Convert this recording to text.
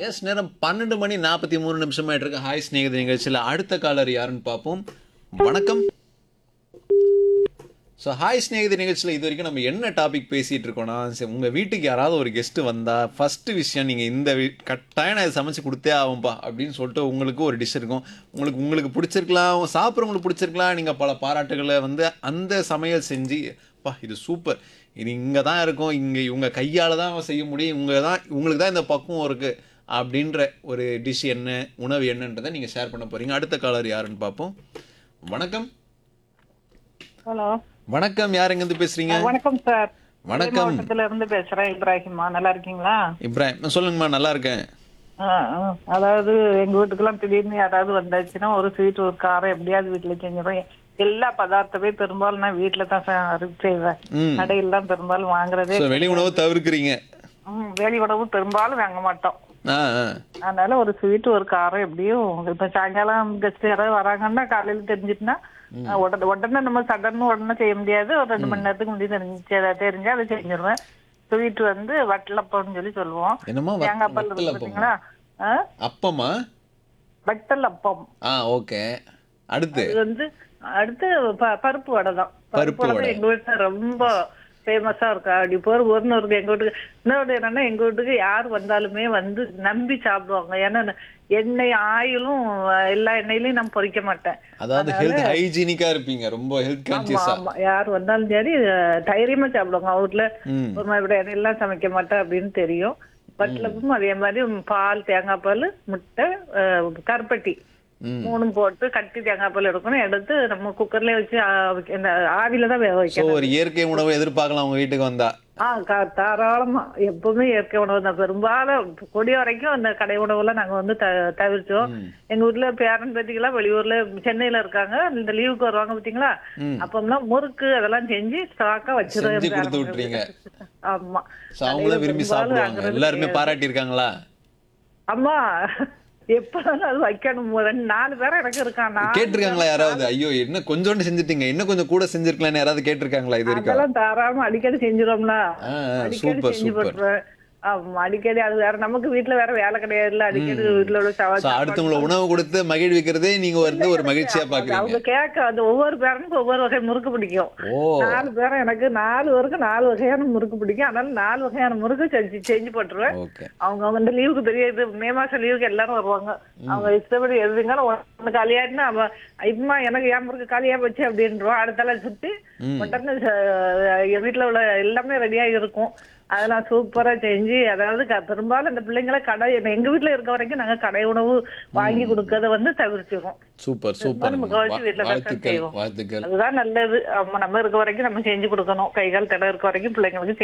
S நேரம் 12 மணி 43 நிமிஷமாயிட்டு இருக்கு. Hi ஸ்நேகித நிகழ்ச்சியில் அடுத்த காலர் யாருன்னு பார்ப்போம். வணக்கம். ஸோ ஹாய் ஸ்நேகித நிகழ்ச்சியில் இது வரைக்கும் நம்ம என்ன டாபிக் பேசிகிட்டு இருக்கோம்னா, சரி, உங்கள் வீட்டுக்கு யாராவது ஒரு கெஸ்ட்டு வந்தால் ஃபஸ்ட்டு விஷயம் நீங்கள் இந்த கட்டாயம் நான் இதை சமைச்சு கொடுத்தே ஆகும்பா அப்படின்னு சொல்லிட்டு உங்களுக்கு ஒரு டிஷ் இருக்கும். உங்களுக்கு பிடிச்சிருக்கலாம், சாப்பிட்றவங்களுக்கு பிடிச்சிருக்கலாம். நீங்கள் பல பாராட்டுகளை வந்து அந்த சமையல் செஞ்சு பா இது சூப்பர், இது இங்கே தான் இருக்கும், இங்கே இவங்க கையால் தான் செய்ய முடியும், உங்களுக்கு தான் இந்த பக்குவம் இருக்குது அப்படின்ற ஒரு டிஷ் என்ன, உணவு என்னன்றதை நீங்கள் ஷேர் பண்ண போகிறீங்க. அடுத்த காலர் யாருன்னு பார்ப்போம். வணக்கம். ஹலோ வணக்கம், யார் எங்கேருந்து பேசுறீங்க? வணக்கம் சார். வணக்கம். மாவட்டத்துல இருந்து பேசுறேன். இப்ராஹிமா, நல்லா இருக்கீங்களா? இப்ராஹிம், சொல்லுங்கம்மா. நல்லா இருக்கேன். அதாவது எங்க வீட்டுக்கெல்லாம் திடீர்னு யாராவது வந்தாச்சுன்னா ஒரு ஸ்வீட் ஒரு காரம் எப்படியாவது வீட்டுல செஞ்சிடும். எல்லா பதார்த்தமே பெரும்பாலும் நான் வீட்டுல தான் செய்வேன். கடையெல்லாம் பெரும்பாலும் வாங்குறதே. So, வெளி உணவு தவிர்க்கிறீங்க? வெளி உணவு பெரும்பாலும் வாங்க மாட்டோம். அதனால ஒரு ஸ்வீட் ஒரு காரம் எப்படியும் இப்ப சாயங்காலம் கெஸ்ட் யாராவது வராங்கன்னா காலையில தெரிஞ்சிட்டுனா உடனே நம்ம உடனே செய்ய முடியாது. ஒரு 2 மணி நேரத்துக்கு முன்னாடி தெரிஞ்சா அதை செஞ்சிருவேன். ஸ்வீட் வந்து வட்டலப்பம்னு சொல்லி சொல்லுவோம். தேங்காய் பால் பார்த்தீங்களா? அப்பமா வட்டல் அப்பம். ஓகே. அடுத்து அடுத்து பருப்பு வடை தான். பருப்பு வடை எங்க வீட்டுல ரொம்ப ஃபேமஸா இருக்கா. அப்படி ஒன்னு இருக்கு எங்க வீட்டுக்கு. இன்னொரு என்னன்னா, எங்க வீட்டுக்கு யார் வந்தாலுமே வந்து நம்பி சாப்பிடுவாங்க. ஏன்னா எண்ணெய் ஆயிலும் எல்லா எண்ணெயிலையும் நான் பொரிக்க மாட்டேன். அதாவது ஹெல்த் ஹைஜீனிக்கா இருப்பீங்க, ரொம்ப ஹெல்த் கான்ஷியஸா. ஆமா, யார் வந்தாலும் சரி தைரியமா சாப்பிடுவாங்க. வீட்டுல ஒரு மாதிரி எண்ணெய் எல்லாம் சமைக்க மாட்டேன் அப்படின்னு தெரியும். பட்லப்பும் அதே மாதிரி பால், தேங்காய் பால், முட்டை, கருப்பட்டி 3 போட்டு கட்டி தேங்காய் பால் எடுக்கணும். எடுத்து நம்ம குக்கர்லயே வச்சு ஆவில தான் வேக வைக்கணும். ஒரு இயற்கை உணவு எதிர்பார்க்கலாம் உங்க வீட்டுக்கு வந்தா. தாராளமா எப்பவுமே இயற்கை உணவு தான். பெரும்பாலும் கூடிய வரைக்கும் அந்த கடை உணவு எல்லாம் நாங்க வந்து தவிர்த்தோம். எங்க வீட்டுல பேரன் பேத்திக்கெல்லாம் வெளியூர்ல சென்னையில இருக்காங்க. இந்த லீவுக்கு வருவாங்க பாத்தீங்களா, அப்பெல்லாம் முறுக்கு அதெல்லாம் செஞ்சு ஸ்டாக்கா வச்சிருக்கீங்க. ஆமா, அவங்களும் விரும்பி சாப்பிடுவாங்க. எல்லாருமே பாராட்டி இருக்காங்களா? ஆமா, எப்பதான் அது வைக்கணும். 4 பேரும் எனக்கு இருக்கான். கேட்டிருக்காங்களா யாராவது? ஐயோ என்ன கொஞ்சோண்டு செஞ்சுட்டீங்க, இன்னும் கொஞ்சம் கூட செஞ்சிருக்கலாம் யாராவது கேட்டிருக்காங்களா? இது வரைக்கும் அதெல்லாம் தாராளமா அடிக்கடி செஞ்சிரோம்னா, அடிக்கடி செஞ்சு போட்டுருவேன். அடிக்கடி அது வேற, நமக்கு வீட்டுல வேற வேலை கிடையாது. அடிக்கடி வீட்டுல உள்ள அடுத்தவங்களை உணவு கொடுத்து மகிழ்விக்கிறதே நீங்க வந்து ஒரு மகிழ்ச்சியா பாக்குறீங்க. அவங்க கேட்க அந்த ஒவ்வொரு பேரனுக்கும் ஒவ்வொரு வகை முறுக்கு பிடிக்கும். 4 பேரும் எனக்கு 4 பேருக்கு 4 வகையான முறுக்கு பிடிக்கும். அதனால 4 வகையான முறுக்கு செஞ்சு போட்டுருவேன். அவங்க இந்த லீவுக்கு பெரிய இது மே மாசம் லீவுக்கு எல்லாரும் வருவாங்க. அவங்க இஷ்டப்படி எதுனாலும் ஒண்ணு காலியாட்டுனா இப்பமா எனக்கு என் முறுக்கு காலியா போச்சு அப்படின்றோம். அடுத்தால சுத்தி உடனே வீட்டுல உள்ள எல்லாமே ரெடியா இருக்கும். அதெல்லாம் சூப்பரா செஞ்சு, அதாவது பெரும்பாலும் இந்த பிள்ளைங்களை கடை எங்க வீட்டுல இருக்க வரைக்கும் நாங்க கடை உணவு வாங்கி கொடுக்கறத வந்து தவிர்த்துக்கோம். Super super. அதுதான் நல்லது. நம்ம இருக்க வரைக்கும் நம்ம செஞ்சு கொடுக்கணும். கைகால் தடை இருக்க வரைக்கும் பிள்ளைங்களுக்கு